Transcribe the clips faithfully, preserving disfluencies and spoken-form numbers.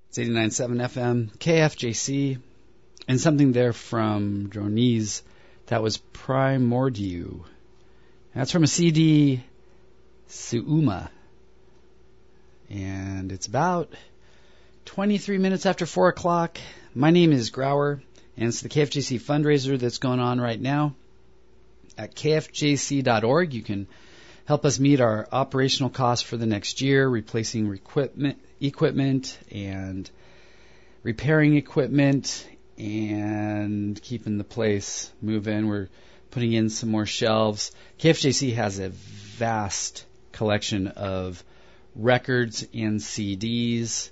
It's eighty-nine point seven F M, K F J C, and something there from Dronese that was Primordiu. That's from a C D, Suuma. And it's about twenty-three minutes after four o'clock. My name is Grauer, and it's the K F J C fundraiser that's going on right now. At K F J C dot org, you can help us meet our operational costs for the next year, replacing equipment, equipment and repairing equipment and keeping the place moving. We're putting in some more shelves. K F J C has a vast collection of records and C Ds,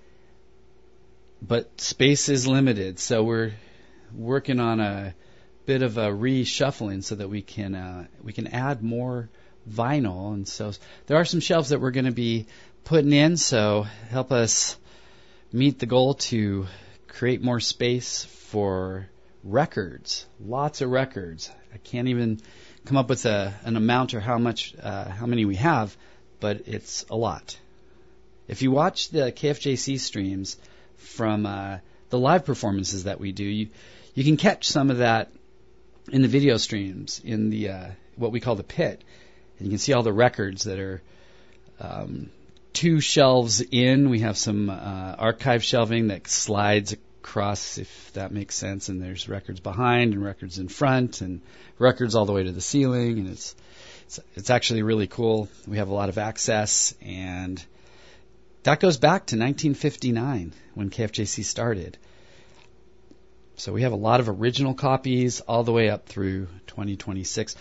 but space is limited, so we're working on a bit of a reshuffling so that we can uh, we can add more vinyl, and so there are some shelves that we're going to be putting in, so help us meet the goal to create more space for records. Lots of records. I can't even come up with a, an amount or how much uh, how many we have, but it's a lot. If you watch the K F J C streams from uh, the live performances that we do, you you can catch some of that in the video streams in the uh, what we call the pit. And you can see all the records that are um, two shelves in. We have some uh, archive shelving that slides across, if that makes sense, and there's records behind and records in front and records all the way to the ceiling, and it's it's, it's actually really cool. We have a lot of access, and that goes back to nineteen fifty-nine when K F J C started. So we have a lot of original copies all the way up through twenty twenty-six.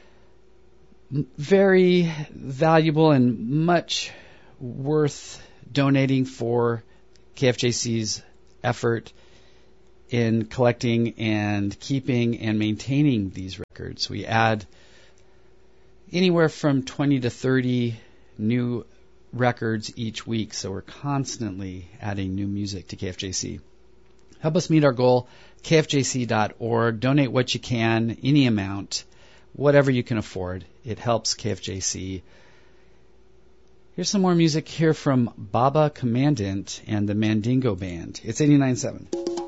Very valuable and much worth donating for K F J C's effort in collecting and keeping and maintaining these records. We add anywhere from twenty to thirty new records each week, so we're constantly adding new music to K F J C. Help us meet our goal, K F J C dot org. Donate what you can, any amount, whatever you can afford. It helps K F J C. Here's some more music here from Baba Commandant and the Mandingo Band. It's eighty-nine point seven.